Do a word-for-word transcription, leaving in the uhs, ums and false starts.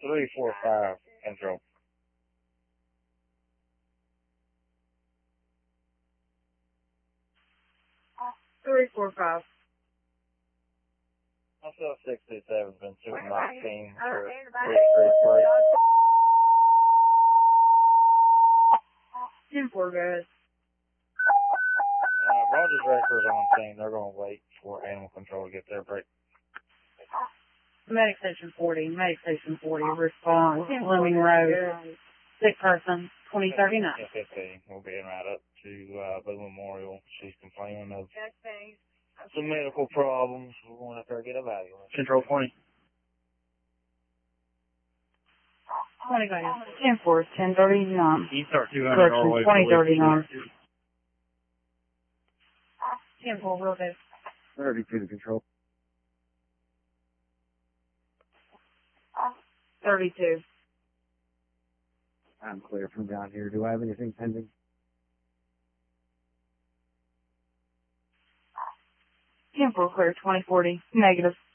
three four five, control. Three four five. Also six two seven, been shooting my team for Okay. three three three. ten four, guys. Uh, Rogers Wreckers on scene. They're going to wait for animal control to get their break. Medic Station forty, Medic Station forty, response, Fleming Road, sick person, twenty thirty-nine. F fifteen will be right up to uh, Blue Memorial. She's complaining of some medical problems. We're going to have to get evaluated. Control twenty. twenty, guys. ten four, ten thirty-nine. You start two hundred all the way. twenty thirty-nine. ten four, real good. thirty-two to control. thirty-two. I'm clear from down here. Do I have anything pending? ten four, clear, twenty forty. Negative.